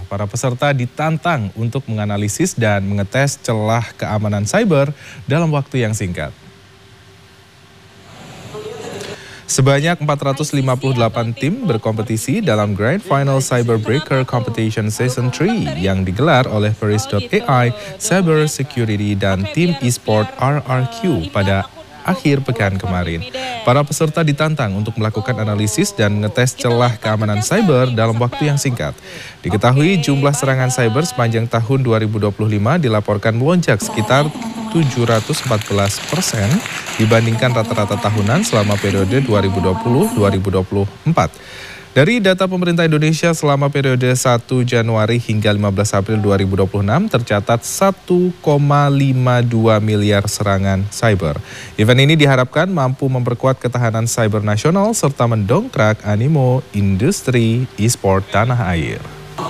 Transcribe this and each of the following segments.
para peserta ditantang untuk menganalisis dan mengetes celah keamanan cyber dalam waktu yang singkat. Sebanyak 458 tim berkompetisi dalam Grand Final Cyber Breaker Competition Season 3 yang digelar oleh Peris.ai, Cyber Security, dan tim e-sport RRQ pada akhir pekan kemarin. Para peserta ditantang untuk melakukan analisis dan mengetes celah keamanan cyber dalam waktu yang singkat. Diketahui jumlah serangan cyber sepanjang tahun 2025 dilaporkan melonjak sekitar 714% dibandingkan rata-rata tahunan selama periode 2020-2024. Dari data pemerintah Indonesia selama periode 1 Januari hingga 15 April 2026 tercatat 1,52 miliar serangan cyber. Event ini diharapkan mampu memperkuat ketahanan cyber nasional serta mendongkrak animo industri e-sport tanah air.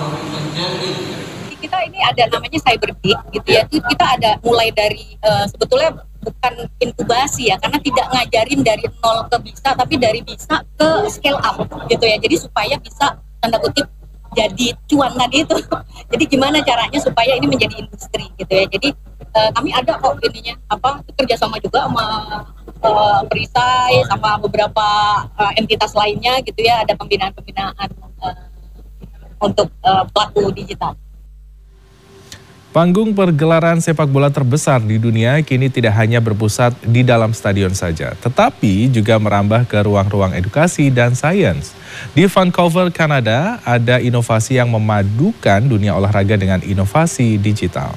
Kita ini ada namanya Cyber Geek gitu ya. Itu kita ada mulai dari sebetulnya bukan inkubasi ya, karena tidak ngajarin dari nol ke bisa, tapi dari bisa ke scale up gitu ya. Jadi supaya bisa tanda kutip jadi cuan tadi itu. Jadi gimana caranya supaya ini menjadi industri gitu ya. Jadi kami ada kok ininya kerjasama juga sama Perisai sama beberapa entitas lainnya gitu ya. Ada pembinaan-pembinaan untuk pelaku digital. Panggung pergelaran sepak bola terbesar di dunia kini tidak hanya berpusat di dalam stadion saja, tetapi juga merambah ke ruang-ruang edukasi dan sains. Di Vancouver, Kanada, ada inovasi yang memadukan dunia olahraga dengan inovasi digital.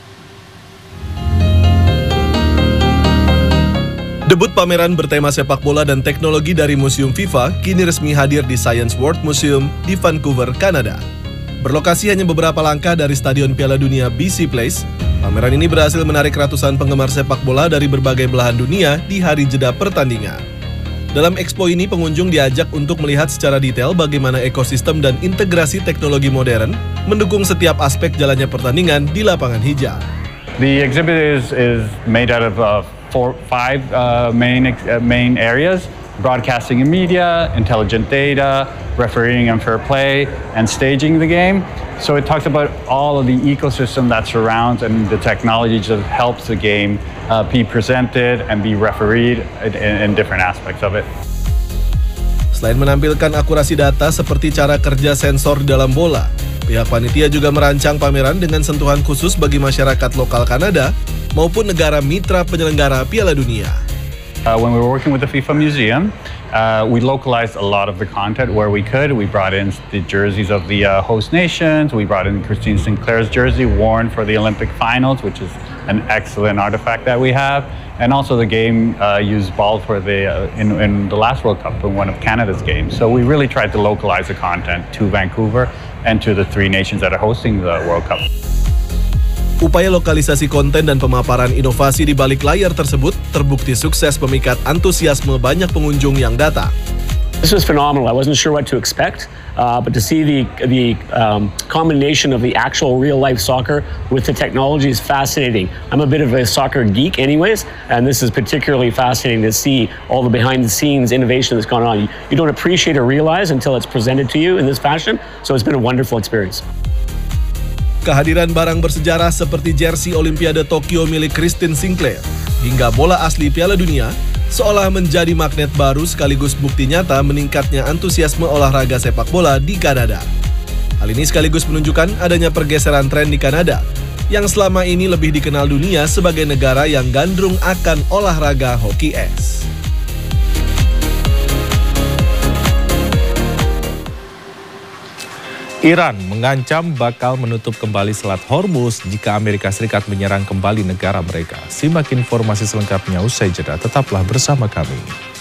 Debut pameran bertema sepak bola dan teknologi dari Museum FIFA kini resmi hadir di Science World Museum di Vancouver, Kanada. Berlokasi hanya beberapa langkah dari Stadion Piala Dunia BC Place, pameran ini berhasil menarik ratusan penggemar sepak bola dari berbagai belahan dunia di hari jeda pertandingan. Dalam expo ini, pengunjung diajak untuk melihat secara detail bagaimana ekosistem dan integrasi teknologi modern mendukung setiap aspek jalannya pertandingan di lapangan hijau. The exhibit is made out of five main areas: broadcasting and media, intelligent data, refereeing and fair play, and staging the game. So it talks about all of the ecosystem that surrounds and the technology that helps the game be presented and be refereed in different aspects of it. Selain menampilkan akurasi data seperti cara kerja sensor di dalam bola, pihak panitia juga merancang pameran dengan sentuhan khusus bagi masyarakat lokal Kanada maupun negara mitra penyelenggara Piala Dunia. When we were working with the FIFA Museum, we localized a lot of the content where we could. We brought in the jerseys of the host nations. We brought in Christine Sinclair's jersey worn for the Olympic finals, which is an excellent artifact that we have. And also the game used ball for in the last World Cup, in one of Canada's games. So we really tried to localize the content to Vancouver and to the three nations that are hosting the World Cup. Upaya lokalisasi konten dan pemaparan inovasi di balik layar tersebut terbukti sukses memikat antusiasme banyak pengunjung yang datang. This was phenomenal. I wasn't sure what to expect, but to see the combination of the actual real-life soccer with the technology is fascinating. I'm a bit of a soccer geek anyways, and this is particularly fascinating to see all the behind-the-scenes innovation that's gone on. You don't appreciate or realize until it's presented to you in this fashion, so it's been a wonderful experience. Kehadiran barang bersejarah seperti jersey Olimpiade Tokyo milik Christine Sinclair hingga bola asli Piala Dunia seolah menjadi magnet baru sekaligus bukti nyata meningkatnya antusiasme olahraga sepak bola di Kanada. Hal ini sekaligus menunjukkan adanya pergeseran tren di Kanada yang selama ini lebih dikenal dunia sebagai negara yang gandrung akan olahraga hoki es. Iran mengancam bakal menutup kembali Selat Hormuz jika Amerika Serikat menyerang kembali negara mereka. Simak informasi selengkapnya usai jeda, tetaplah bersama kami.